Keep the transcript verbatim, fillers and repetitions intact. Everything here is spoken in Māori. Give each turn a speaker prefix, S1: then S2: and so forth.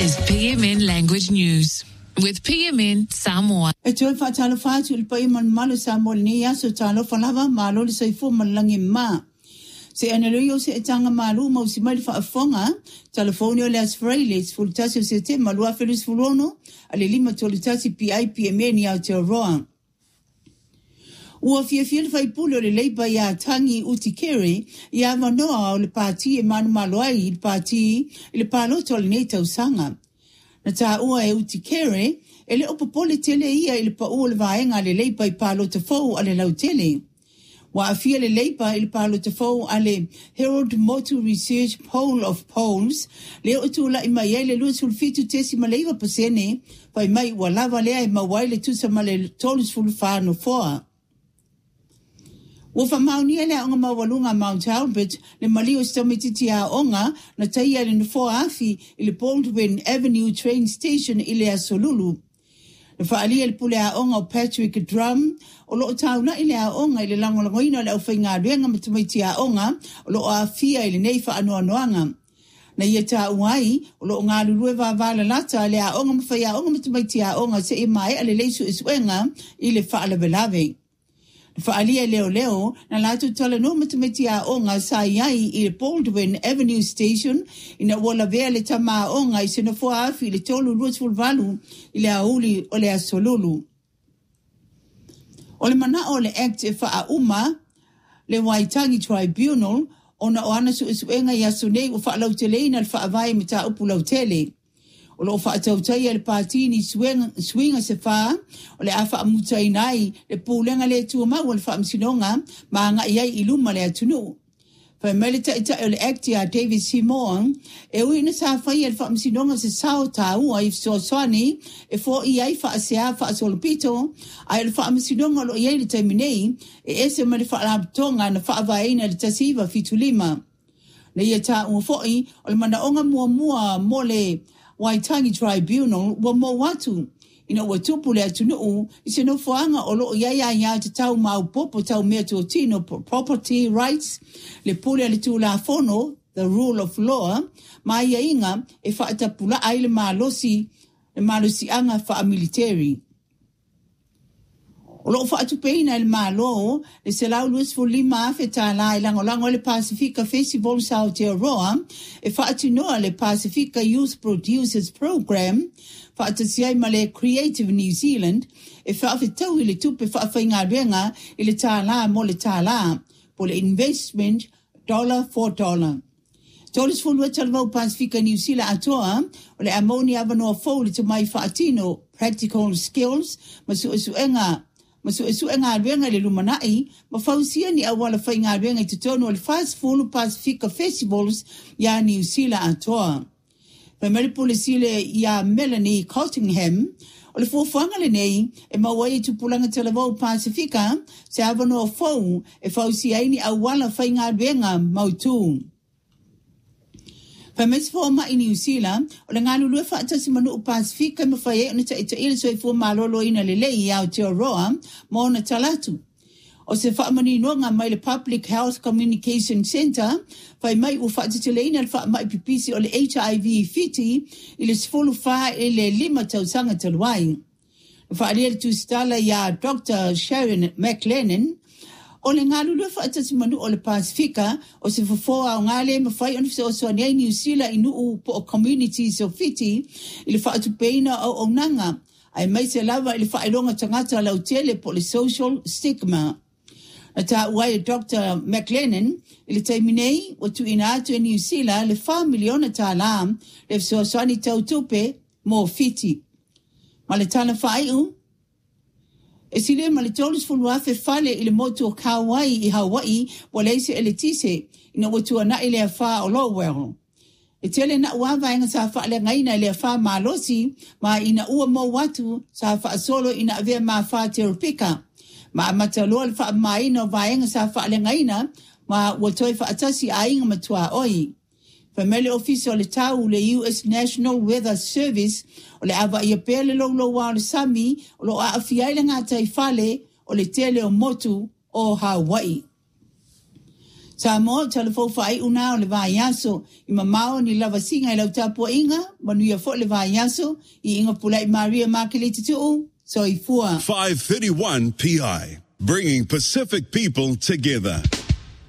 S1: is P M N Language News with P M N Samoa.
S2: E toi whaatalo whaatu il pai man malo Samoa ni aso talo whalawa malo li saifo malangi ma. Se analeo se etanga malu mau si mali whaafonga, telefonio le asfreiles, fultasi o se te malua felis fulono, ale lima tolitasi P I P M N i Aotearoa. Ua fia fia fai pulo le leipa ia tangi uti kere, ia manoa o le pāti e manu maloai i le pāti i le pāloto le nei tausanga. Na tā ua e uti kere, e le opopole tele ia i le pa ua le vaenga le leipa i pāloto fau a le lau tele. Wa afia le leipa i le pāloto fau a le Herald Motu Research Poll of Polls, le o tu la i mai e le lua sulfitu tesi maleiva pasene, pai mai ua lava lea i mawai le tusa ma le tolus fulfa no foa. Ua whamauni ele a onga mawalunga Mount Albert le malio stamititi a onga na taia le nufoa afi i le Baldwin Avenue train station i le Asolulu. Le whaalia le pule a onga o Patrick Drum o loo tauna i le a onga i le langolangoina le au whainga ruenga matamiti a onga o loo a fia i le neifa anoa noanga. Na ia tā uai o loo ngā lulue wāwala lata le a onga mawhai a onga matamiti a onga se e mai a le leisu isuenga i le whaalawelawe. Whaalia leo leo, na latu tala no matamiti a onga sa iai i le Baldwin Avenue Station, ina wala vea le tama a onga i sena fua afi le tolu luas fulvalu i le auli o le Asolulu. O le mana o le act e wha uma, le Waitangi Tribunal, ona o ana su isuenga i asunei o wha lauteleina le wha avai me ta upu lautele. O lo wha atautai le pātini swinga se wha, o le awha amutai nai, le pūlenga le tuama o le wha amsinonga, ma nga iai iluma le atunu. Whai mele ta ita o le acti a David Simon, e ui na sa whai le wha amsinonga se sao tāua i so soani, e fo iai wha asea wha asolopito, ai le wha amsinonga lo iai le taiminei, e ese ma le wha alabtonga na wha avaina le tasiva fitulima. Na ia tā ua foi, o le mana onga mua mua mo le Waitangi Tribunal wa mo watu ina wa tupu le atunu i se no fuanga o lo ia ia ia te tau mau popo tau mea tu tino property rights le pule le tu la fono the rule of law ma ia inga e whaata pula ai le malosi le malosi anga wha military. O lo whaatu peina le malo le se lau luas fu lima afe tā la i lango lango le Pacifica Festival sa Aotearoa e whaatu noa le Pacifica Youth Producers Program whaata siai ma le Creative New Zealand e whaafe tau i le tupe whaafai ngā ruenga i le tā la mo le tā la po le investment dollar for dollar. Tolis fulua talavau Pacifica New Zealand atoa o le ammonia avanoa fau le tamai whaatino practical skills ma su esu enga Masu esu e ngā ruenga le lumanai, ma fausia ni awala whai ngā ruenga i te tono le Fast Fulu Pacifica Festivals ia New Zealand atoa. Pai maripule sile ia Melanie Cottingham, o le fuafuanga le nei, e mawai i tupulanga talavau Pacifica, se avanoa fau e fausia ni awala whai ngā ruenga mautu. Pai mesi fōma i New Zealand, o le ngā lulue whaatasi manu o Pacifica me whai e ta ita ili soi fō malolo ina le lei i Aotearoa mo na talatu. O se whaamani noanga mai le Public Health Communication Centre, whai mai u whaatitele ina le whaamai pipisi o le H I V fiti i le sifolu wha i le lima tausanga taluai. Whaaria le tūstala ia Doctor Sharon McLennan, o le ngalulu whaatasi manu o le Pacifica, o se fofoa o ngale ma whai on fise o soanei New Zealand inu u po o communities o fiti, i le whaatupeina o o nanga, ai mai se lava i le whaelonga tangata lau tele po le social stigma. Na ta uai Doctor McLennan, i le taiminei, o tu ina atu e New Zealand, le wha miliona ta la, le fise soani tautupe mo fiti. Ma le tana whaiu, e sile ma le tolus fuluafe fale i le motu o Kauai i Hawaii wa leise e le tise ina watua na i le wha o Lowell. E tele na uawa inga sa wha le ngaina i le wha malosi ma ina ua mo watu sa wha solo ina avea ma wha terapika. Ma amata loa le wha maina o vaenga sa wha le ngaina ma watoi wha atasi a inga matua oi. Family officer le tau le U S National Weather Service o le ava ia pele lo lo wa le sami o lo a afia ile ngā tai fale o le tele o motu o Hawaii. Sa mo telefo fai una o le vai aso I mamao ni lava singa I lau tapu inga manuia fo le vai aso I inga pulai Maria Makili tu so I fua
S3: five thirty-one P I, bringing Pacific people together.